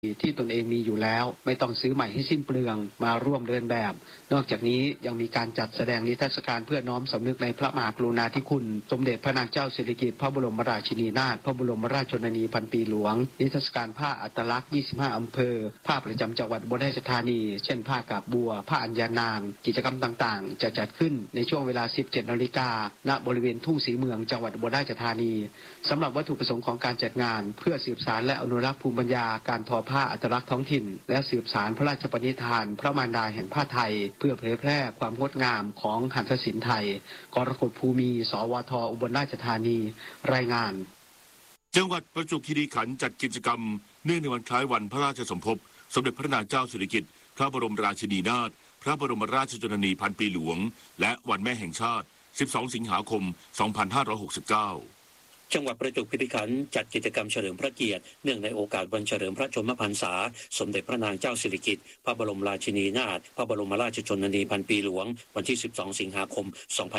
ที่ตนเองมีอยู่แล้วไม่ต้องซื้อใหม่ให้สิ้นเปลืองมาร่วมเดินแบบนอกจากนี้ยังมีการจัดแสดงนิทรรศการเพื่อน้อมสำนึกในพระมหากรุณาธิคุณสมเด็จพระนางเจ้าสิริกิติ์พระบรมราชินีนาถพระบรมราชชนนีพันปีหลวงนิทรรศการผ้าอัตลักษณ์25อำเภอผ้าประจำจังหวัดอุบลราชธานีเช่นผ้ากาบบัวผ้าอัญญานางกิจกรรมต่างๆจะจัดขึ้นในช่วงเวลา 17 นาฬิกาณบริเวณทุ่งศรีเมืองจังหวัดอุบลราชธานีสำหรับวัตถุประสงค์ของการจัดงานเพื่อสืบสานและอนุรักษ์ภูมิปัญญาการทอผ้าอัตลักษณ์ท้องถิ่นและสืบสานพระราชปณิธานพระมารดาแห่งผ้าไทยเพื่อเผยแพร่ความงดงามของหัตถศิลป์ไทยกรกฎภูมิสวทอุบลราชธานีรายงานจังหวัดประจวบคีรีขันธ์จัดกิจกรรมเนื่องในวันคล้ายวันพระราชสมภพสมเด็จพระนางเจ้าสิริกิติ์พระบรมราชินีนาถพระบรมราชชนนีพันปีหลวงและวันแม่แห่งชาติ12 สิงหาคม 2569 จังหวัดประจวบคีรีขันธ์จัดกิจกรรมเฉลิมพระเกียรติเนื่องในโอกาสวันเฉลิมพระชนมพรรษาสมเด็จพระนางเจ้าสิริกิติ์พระบรมราชินีนาถพระบรมราชชนนีพันปีหลวงวันที่12 สิงหาคม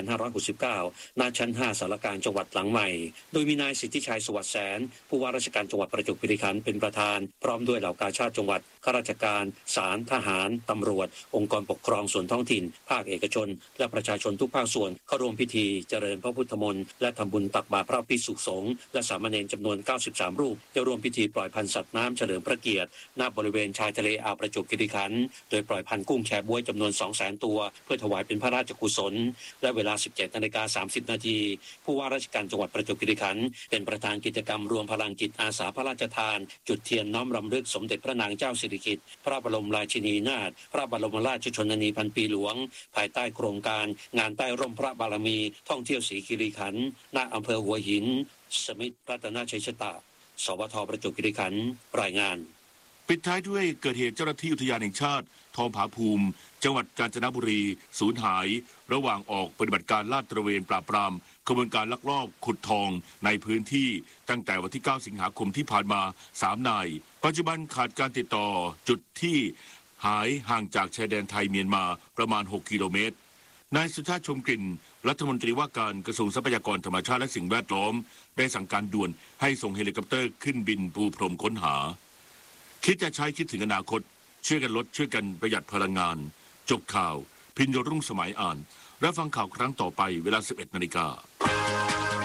2569 ณ ชั้น 5 ศาลการจังหวัดหลังใหม่โดยมีนายสิทธิชัยสวัสดิ์แสนผู้ว่าราชการจังหวัดประจวบคีรีขันธ์เป็นประธานพร้อมด้วยเหล่ากาชาดจังหวัดข้าราชการศาลทหารตำรวจองค์กรปกครองส่วนท้องถิ่นภาคเอกชนและประชาชนทุกภาคส่วนเข้าร่วมพิธีเจริญพระพุทธมนต์และทำบุญตักบาตรพระภิกษุสงฆ์และสามเณรจำนวน 93 รูปจะร่วมพิธีปล่อยพันธุ์สัตว์น้ำเฉลิมพระเกียรติณบริเวณชายทะเลอ่าวประจวบคีรีขันธ์โดยปล่อยพันธุ์กุ้งแชบ๊วยจำนวน 200,000 ตัวเพื่อถวายเป็นพระราชกุศลและเวลา 17:30 น.ผู้ว่าราชการจังหวัดประจวบคีรีขันธ์เป็นประธานกิจกรรมรวมพลังจิตอาสาพระราชทานจุดเทียนน้อมรำลึกสมเด็จพระนางเจ้าสิริกิติ์พระบรมราชินีนาถพระบรมราชชนนีพันปีหลวงภายใต้โครงการงานใต้ร่มพระบารมีท่องเที่ยวศรีคีรีขันธ์ณอำเภอหัวหินสมิทธรัตนชัยชตาสวทประจวบคีรีขันธ์รายงานปิดท้ายด้วยเกิดเหตุเจ้าหน้าที่อุทยานแห่งชาติทองผาภูมิจังหวัดกาญจนบุรีสูญหายระหว่างออกปฏิบัติการลาดตระเวนปราบปรามขบวนการลักลอบขุดทองในพื้นที่ตั้งแต่วันที่ 9 สิงหาคมที่ผ่านมา3 นายปัจจุบันขาดการติดต่อจุดที่หายห่างจากชายแดนไทยเมียนมาประมาณ 6 กิโลเมตรนายสุชาติชมกลิ่นรัฐมนตรีว่าการกระทรวงทรัพยากรธรรมชาติและสิ่งแวดล้อมได้สั่งการด่วนให้ส่งเฮลิคอปเตอร์ขึ้นบินปูพรมค้นหาคิดจะใช้คิดถึงอนาคตช่วยกันลดช่วยกันประหยัดพลังงานจบข่าวพิญโยรุ่งสมัยอ่านและฟังข่าวครั้งต่อไปเวลา 11 นาฬิกา